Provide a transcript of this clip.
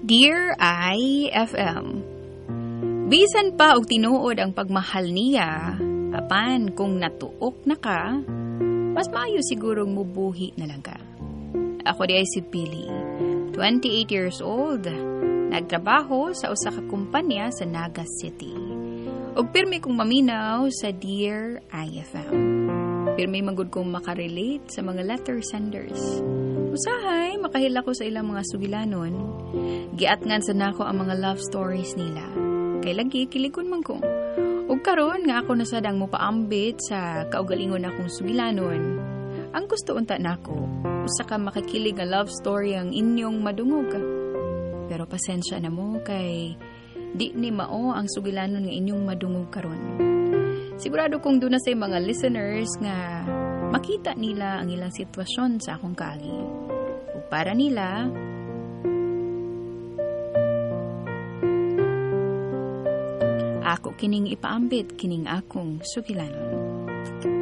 Dear IFM, bisan pa og tinuod ang pagmahal niya, apan kung natuok na ka, mas maayo sigurong mubuhi na lang ka. Ako di ay si Pili, 28 years old, nagtrabaho sa usa ka kumpanya sa Naga City. Og pirmi kong maminaw sa Dear IFM. Pirmi magud kong makarelate sa mga letter senders. Usahay, makahila ko sa ilang mga sugilanon. Giatngan sa nako ang mga love stories nila. Kay lagi, kilikon man ko. Ug karon nga ako nasadang mo paambit sa kaugalingon akong sugilanon. Ang gusto unta nako, usa ka makakilig nga love story ang inyong madungog. Pero pasensya na mo kay di ni mao ang sugilanon nga inyong madungog karon. Sigurado kong doon na sa mga listeners nga makita nila ang ilang sitwasyon sa akong kaagi. Ug para nila, ako kining ipaambit kining akong sugilanon.